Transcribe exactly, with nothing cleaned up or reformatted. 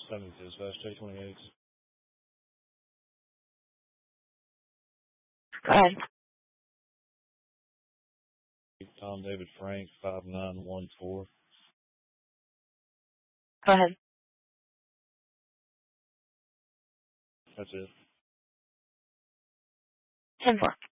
seventy dispatch, J twenty-eight. Go ahead. Tom David Frank, five nine one four. Go ahead. That's it. ten four.